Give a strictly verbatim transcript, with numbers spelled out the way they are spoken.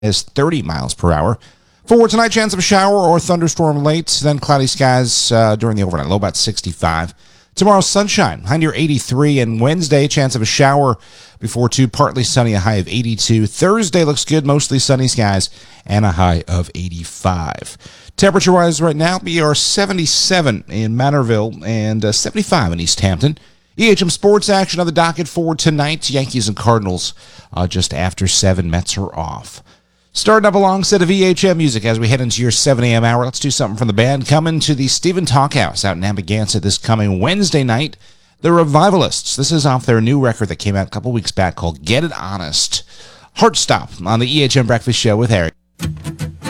is thirty miles per hour. For tonight, chance of a shower or thunderstorm late, then cloudy skies uh, during the overnight, low about sixty-five. Tomorrow, sunshine, high near eighty-three, and Wednesday, chance of a shower before two, partly sunny, a high of eighty-two. Thursday looks good, mostly sunny skies, and a high of eighty-five. Temperature-wise right now, we are seventy-seven in Manorville and uh, seventy-five in East Hampton. E H M sports action on the docket for tonight. Yankees and Cardinals uh, just after seven. Mets are off. Starting up a long set of E H M music as we head into your seven a.m. hour. Let's do something from the band. Coming to the Stephen Talkhouse out in Amagansett this coming Wednesday night. The Revivalists. This is off their new record that came out a couple weeks back called Get It Honest. Heart Stop on the E H M Breakfast Show with Harry.